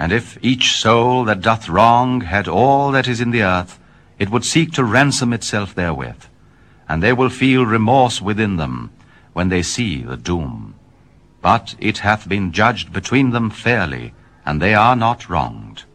And if each soul that doth wrong had all that is in the earth, it would seek to ransom itself therewith, and they will feel remorse within them when they see the doom. But it hath been judged between them fairly, and they are not wronged.